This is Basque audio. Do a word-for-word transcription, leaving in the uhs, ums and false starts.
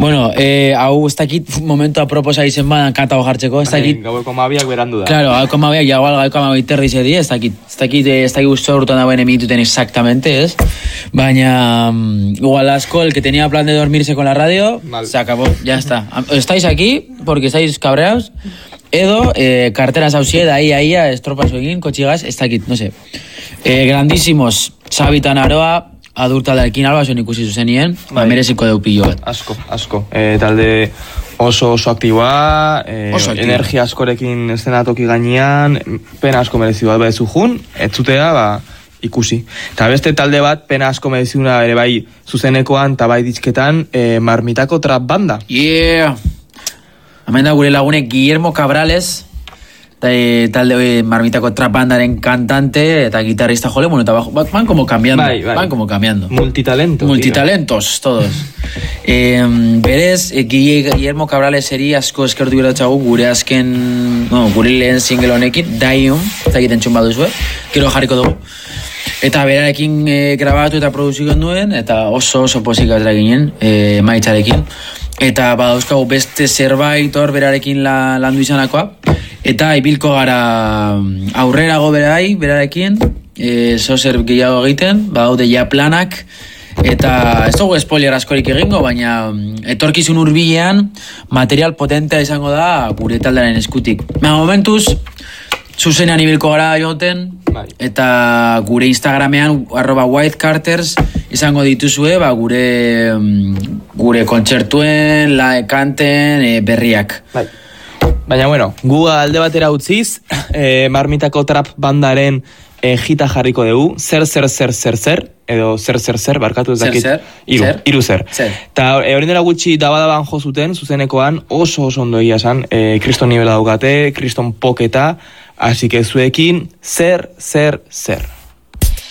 Bueno, eh, hau ez dakit momentu aproposa izen badan katago jartzeko, ez dakit... Gaueko mabiak berandu da. Claro, gaueko mabiak, ya igual gaueko mabiak terri zedi, ez dakit, ez dakit, ez dakit guztu horretan dagoen emituten exactamente, ez? Baina, um, igual asko, el que tenía plan de dormirse con la radio, Mal. se acabó, ya está. Estáis aquí porque estáis cabreados, edo, eh, carteras hausie, da ahí, ahí, estropas egin, kotxigaz, ez dakit, no sé. Eh, grandísimos, Xabitan Aroa, adurtaldearekin alba zuen ikusi zuzenien, bai. Mereziko deu pilo bat. Asko, asko. E, talde oso oso aktiboa, e, oso aktiboa. Energia askorekin eszenatoki gainean, pena asko merezi bat bezu jun, ez zutea, ba, ikusi. Eta beste talde bat, pena asko merezuna ere bai zuzenekoan, eta bai ditzketan, e, Marmitako trap banda. Yeah! Hemen da gure lagunek Guillermo Cabrales, talde Marmitako trap bandaren cantante eta guitarrista, jole, bueno, eta van como cambiando, bai, bai. van como cambiando. Multitalento. Multitalentos, tío. Todos. eh, berez, eh, Guillermo Cabrales eri asko eskertu beratxagu gure azken, no, gure lehen single honekin, Daium, eta egiten txun baduzue, gero jarriko dugu. Eta berarekin eh, grabatu eta produzioen duen, eta oso oso posika ez ginen, eh, maitzarekin. Eta badauzkagu beste zerbait hor berarekin la, landu izanakoa. Eta ibilko gara aurrerago berai, berarekin, e, zozer gehiago egiten, badaude ja planak, eta ez dugu spoiler askorik egingo, baina etorkizun hurbilean material potentea izango da gure taldearen eskutik. Baina momentuz, zuzenean ibilko gara joten, eta gure Instagramean, arroba White Carters, izango dituzue, ba, gure, gure kontzertuen, la kanten, e, berriak. Bai. Baina, bueno, gu alde batera utziz, eh, Marmitako trap bandaren eh, jita jarriko dugu, zer, zer, zer, zer, zer, edo zer, zer, zer, barkatu ez dakit. Zer, zer, iru, zer. Iru zer. Eta e, hori dela gutxi dabadaban jo zuten, zuzenekoan, oso oso ondo egia esan, eh, kriston nivela daukate, kriston poketa, así que zuekin, zer, zer, zer.